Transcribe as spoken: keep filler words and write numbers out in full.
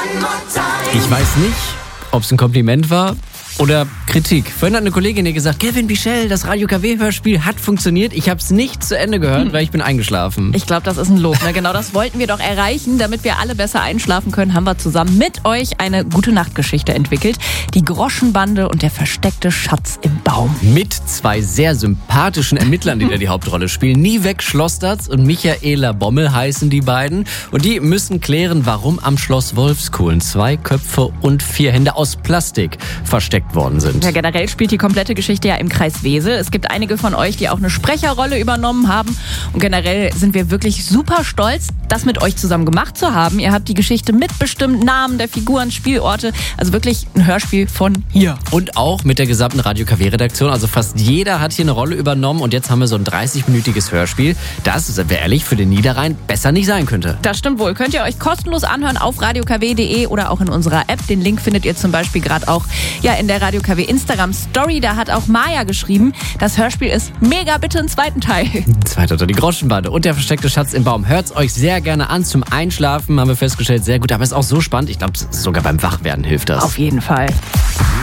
Ich weiß nicht, ob es ein Kompliment war oder Kritik. Vorhin hat eine Kollegin mir gesagt, Kevin Bichel, das Radio K W-Hörspiel hat funktioniert. Ich habe es nicht zu Ende gehört, hm. weil ich bin eingeschlafen. Ich glaube, das ist ein Lob. Ne? Genau das wollten wir doch erreichen. Damit wir alle besser einschlafen können, haben wir zusammen mit euch eine Gute-Nacht-Geschichte entwickelt. Die Groschenbande und der versteckte Schatz im Baum. Mit zwei sehr sympathischen Ermittlern, die da die Hauptrolle spielen. Nivek Schlostertz und Michaela Bommel heißen die beiden. Und die müssen klären, warum am Schloss Wolfskuhlen zwei Köpfe und vier Hände aus Plastik versteckt worden sind. Ja, generell spielt die komplette Geschichte ja im Kreis Wesel. Es gibt einige von euch, die auch eine Sprecherrolle übernommen haben. Und generell sind wir wirklich super stolz, das mit euch zusammen gemacht zu haben. Ihr habt die Geschichte mitbestimmt, Namen der Figuren, Spielorte. Also wirklich ein Hörspiel von hier. Und auch mit der gesamten Radio K W-Redaktion. Also fast jeder hat hier eine Rolle übernommen. Und jetzt haben wir so ein dreißig-minütiges Hörspiel, das, sind wir ehrlich, für den Niederrhein besser nicht sein könnte. Das stimmt wohl. Könnt ihr euch kostenlos anhören auf radio k w punkt d e oder auch in unserer App. Den Link findet ihr zum Beispiel gerade auch ja, in der Radio K W Instagram Story. Da hat auch Maja geschrieben, das Hörspiel ist mega, bitte einen zweiten Teil. Zweiter Teil, die Groschenbande und der versteckte Schatz im Baum. Hört's euch sehr gerne an zum Einschlafen, haben wir festgestellt. Sehr gut, aber ist auch so spannend. Ich glaube, sogar beim Wachwerden hilft das. Auf jeden Fall.